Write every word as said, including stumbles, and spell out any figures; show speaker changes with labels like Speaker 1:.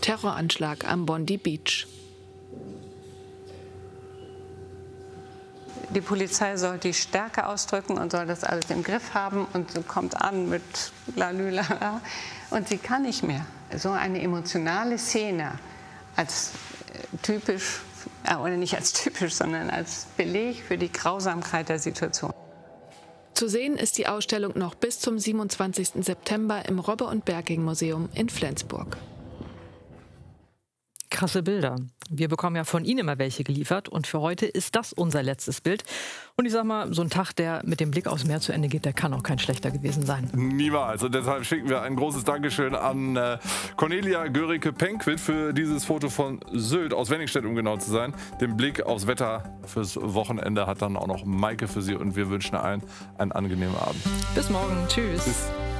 Speaker 1: Terroranschlag am Bondi Beach.
Speaker 2: Die Polizei soll die Stärke ausdrücken und soll das alles im Griff haben und so kommt an mit Lalülala. Und sie kann nicht mehr. So eine emotionale Szene als typisch, oder nicht als typisch, sondern als Beleg für die Grausamkeit der Situation.
Speaker 1: Zu sehen ist die Ausstellung noch bis zum siebenundzwanzigsten September im Robbe- und Berging-Museum in Flensburg.
Speaker 3: Krasse Bilder. Wir bekommen ja von Ihnen immer welche geliefert und für heute ist das unser letztes Bild. Und ich sag mal, so ein Tag, der mit dem Blick aufs Meer zu Ende geht, der kann auch kein schlechter gewesen sein.
Speaker 4: Niemals. Und deshalb schicken wir ein großes Dankeschön an äh, Cornelia Görike-Penquit für dieses Foto von Sylt, aus Wenningstedt, um genau zu sein. Den Blick aufs Wetter fürs Wochenende hat dann auch noch Maike für Sie und wir wünschen allen einen angenehmen Abend.
Speaker 3: Bis morgen. Tschüss.
Speaker 4: Bis